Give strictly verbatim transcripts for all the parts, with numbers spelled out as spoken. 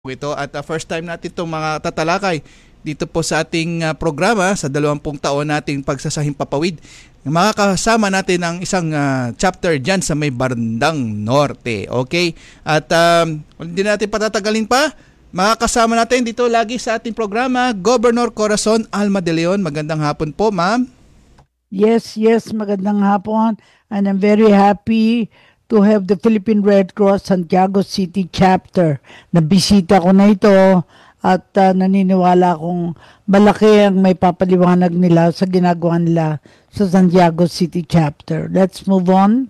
ito at uh, first time natin itong mga tatalakay dito po sa ating uh, programa sa dalawampung taon nating pagsasahing papawid. Makakasama natin ang isang uh, chapter dyan sa may Bandang Norte. Okay? At um, hindi natin patatagalin pa. Makakasama natin dito lagi sa ating programa Governor Corazon Alma de Leon. Magandang hapon po, ma'am. Yes, yes, magandang hapon. And I'm very happy to have the Philippine Red Cross Santiago City Chapter. Nabisita ko na ito at uh, naniniwala kong malaki ang may papaliwanag nila sa ginagawa nila sa Santiago City Chapter. Let's move on.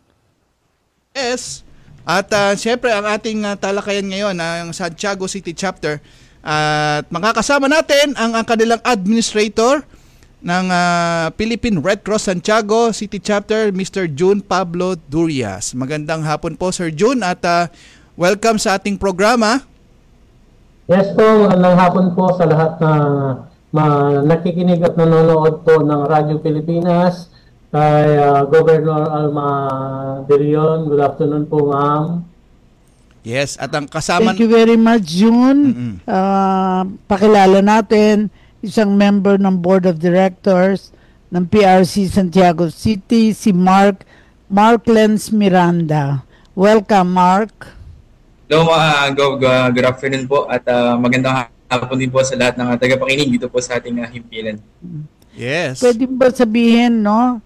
Yes. At uh, siyempre ang ating uh, talakayan ngayon, uh, ang Santiago City Chapter, at uh, makakasama natin ang, ang kanilang administrator ng uh, Philippine Red Cross Santiago City Chapter, Mister June Pablo Durias. Magandang hapon po, Sir June, at uh, welcome sa ating programa. Yes po, magandang hapon po sa lahat na ma- nakikinig at nanonood po ng Radyo Pilipinas. Kay uh, Governor Alma de Leon, good afternoon po, ma'am. Yes, at ang kasama... Thank you very much, June. Mm-hmm. Uh, pakilala natin isang member ng Board of Directors ng P R C Santiago City, si Mark Mark Lenz Miranda. Welcome, Mark. Hello, uh, go, go, good afternoon po at uh, magandang hapon din po sa lahat ng uh, tagapakinig dito po sa ating uh, himpilan. Yes. Pwede ba sabihin, no,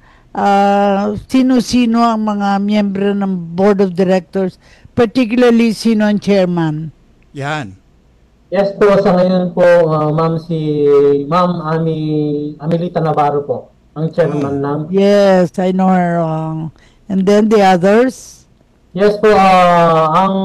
uh, sino-sino ang mga miyembro ng Board of Directors, particularly sino ang chairman? Yan. Yes po, sa ngayon po, uh, ma'am, si Ma'am Ami, Amelita Navarro po, ang chairman ng... Yes, I know her. Uh, and then the others? Yes po, uh, ang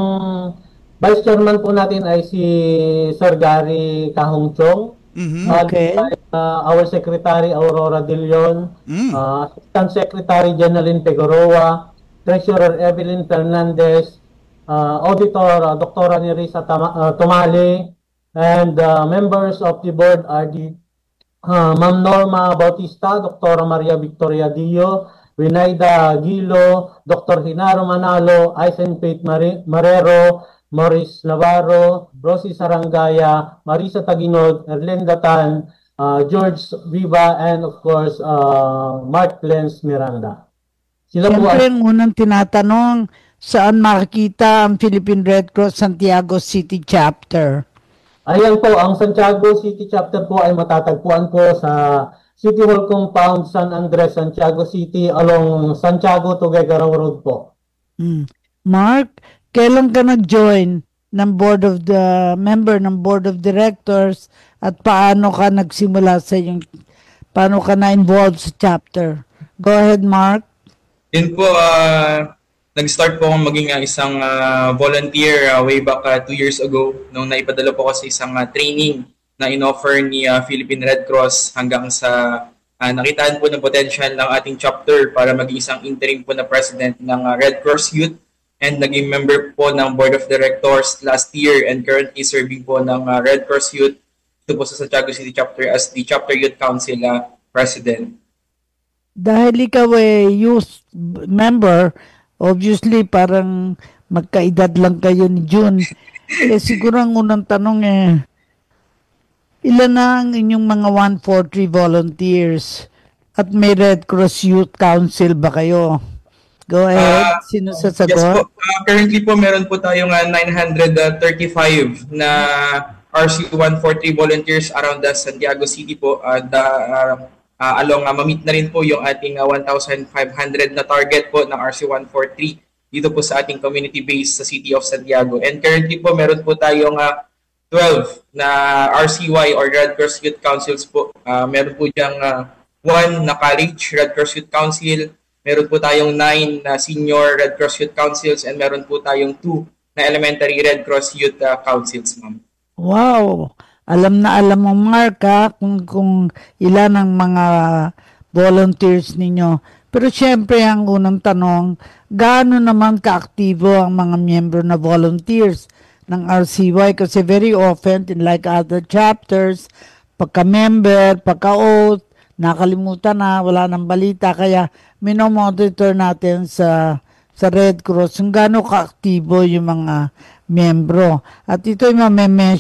vice chairman po natin ay si Sir Gary Kahong Chong. Mm-hmm. Okay. Uh, our secretary, Aurora De Leon. Mm. Uh, Assistant Secretary, Jeneline Figueroa. Treasurer, Evelyn Fernandez. Uh, Auditor, uh, Doctora Nerissa Tama- uh, Tomale. And uh, members of the board are the uh, Ma'am Norma Bautista, Doctora Maria Victoria Dio, Winaida Gilo, Doctor Hinaro Manalo, Aisen Faith Mare- Marero, Maurice Navarro, Rosie Sarangaya, Marisa Taginod, Erlenda Tan, uh, George Viva, and of course, uh, Mark Lenz Miranda. Sila po Siyempre, ang unang tinatanong, saan makikita ang Philippine Red Cross Santiago City Chapter? Ayan po, ang Santiago City Chapter po ay matatagpuan po sa City Hall Compound, San Andres, Santiago City, along Santiago to Tuguegarao Road po. Hmm. Mark, kailan ka nag-join ng board of the member ng board of directors at paano ka nagsimula sa yung paano ka na-involved sa chapter? Go ahead, Mark. Yun po, uh, nag-start po akong maging uh, isang uh, volunteer uh, way back uh, two years ago nung naipadala po ako sa isang uh, training na in-offer ni uh, Philippine Red Cross hanggang sa uh, nakitaan po ng potential ng ating chapter para maging isang interim po na president ng uh, Red Cross Youth and naging member po ng Board of Directors last year and currently serving po ng uh, Red Cross Youth ito po sa Santiago City Chapter as the Chapter Youth Council uh, President. Dahil ikaw ay youth member, obviously parang magkaedad lang kayo ni June. Eh siguro ang unang tanong eh, ilan na ang inyong mga one forty volunteers at may Red Cross Youth Council ba kayo? Go ahead. Uh, Sino Yes sasagot? po. Uh, currently po meron po tayong uh, nine hundred thirty-five na R C one forty volunteers around the Santiago City po. Uh, the, uh, uh, along uh, mamit na rin po yung ating uh, one thousand five hundred na target po ng R C one forty dito po sa ating community base sa City of Santiago. And currently po meron po tayong uh, twelve na R C Y or Red Cross Youth Councils po. Uh, meron po diyang uh, one na college Red Cross Youth Council. Meron po tayong nine na senior Red Cross Youth Councils and meron po tayong two na elementary Red Cross Youth uh, Councils, ma'am. Wow! Alam na alam mo, Mark, ha, kung, kung ilan ang mga volunteers ninyo. Pero syempre, ang unang tanong, gaano naman kaaktibo ang mga miyembro na volunteers ng R C Y? Kasi very often, in like other chapters, pagka-member, pagka-oath, nakalimutan na, wala nang balita. Kaya minomonitor natin sa sa Red Cross kung gaano kaaktibo yung mga miyembro. At ito'y mameme